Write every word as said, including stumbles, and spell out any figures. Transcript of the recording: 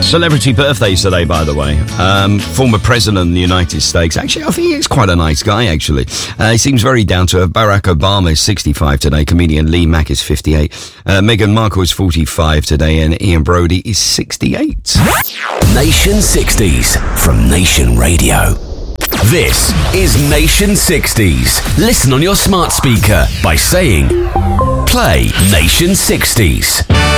Celebrity birthdays today, by the way. Um, former president of the United States. Actually, I think he's quite a nice guy, actually. Uh, he seems very down to earth. Barack Obama is sixty-five today. Comedian Lee Mack is fifty-eight. Uh, Meghan Markle is forty-five today. And Ian Brody is sixty-eight. Nation sixties from Nation Radio. This is Nation sixties. Listen on your smart speaker by saying, play Nation sixties.